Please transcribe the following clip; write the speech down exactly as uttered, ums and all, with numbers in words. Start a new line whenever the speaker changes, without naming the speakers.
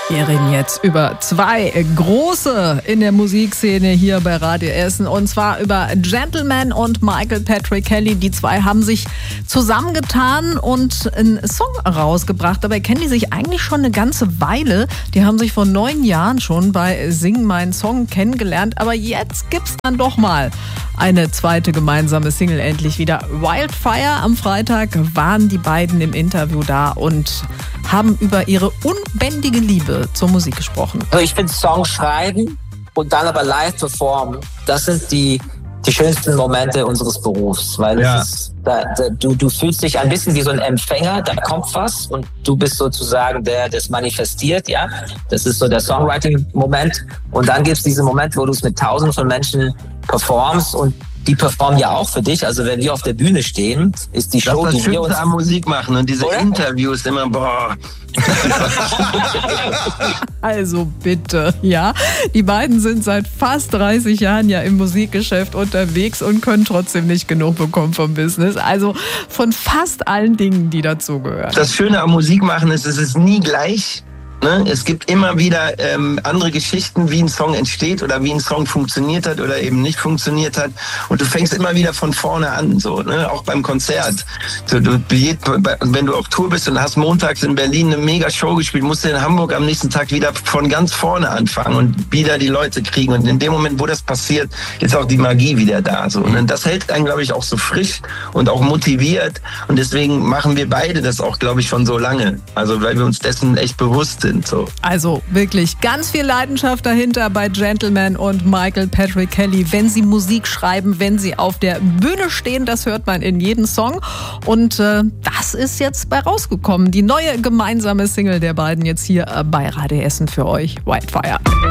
Wir reden jetzt über zwei große in der Musikszene hier bei Radio Essen. Und zwar über Gentleman und Michael Patrick Kelly. Die zwei haben sich zusammengetan und einen Song rausgebracht. Dabei kennen die sich eigentlich schon eine ganze Weile. Die haben sich vor neun Jahren schon bei Sing Mein Song kennengelernt. Aber jetzt gibt's dann doch mal eine zweite gemeinsame Single endlich wieder. Wildfire. Am Freitag waren die beiden im Interview da und haben über ihre unbändige Liebe zur Musik gesprochen.
Also ich finde Songs schreiben und dann aber live performen, das sind die, die schönsten Momente unseres Berufs. Weil
ja.
es ist, da, da, du, du fühlst dich ein bisschen wie so ein Empfänger, da kommt was und du bist sozusagen der, der es manifestiert. Ja? Das ist so der Songwriting-Moment. Und dann gibt es diesen Moment, wo du es mit tausenden von Menschen performst und die performen ja auch für dich. Also wenn wir auf der Bühne stehen, ist die Show,
das ist das
die wir uns...
Schönste am Musik machen und diese
Oder?
Interviews immer, boah.
Also bitte, ja. Die beiden sind seit fast dreißig Jahren ja im Musikgeschäft unterwegs und können trotzdem nicht genug bekommen vom Business. Also von fast allen Dingen, die dazugehören.
Das Schöne am Musikmachen ist, es ist nie gleich. Ne? Es gibt immer wieder ähm, andere Geschichten, wie ein Song entsteht oder wie ein Song funktioniert hat oder eben nicht funktioniert hat. Und du fängst immer wieder von vorne an, so, ne? Auch beim Konzert. So, du, wenn du auf Tour bist und hast montags in Berlin eine mega Show gespielt, musst du in Hamburg am nächsten Tag wieder von ganz vorne anfangen und wieder die Leute kriegen. Und in dem Moment, wo das passiert, ist auch die Magie wieder da. So. Und das hält einen, glaube ich, auch so frisch und auch motiviert. Und deswegen machen wir beide das auch, glaube ich, schon so lange. Also weil wir uns dessen echt bewusst sind. So.
Also wirklich ganz viel Leidenschaft dahinter bei Gentleman und Michael Patrick Kelly. Wenn sie Musik schreiben, wenn sie auf der Bühne stehen, das hört man in jedem Song. Und äh, das ist jetzt bei rausgekommen. Die neue gemeinsame Single der beiden jetzt hier äh, bei Radio Essen für euch. Wildfire.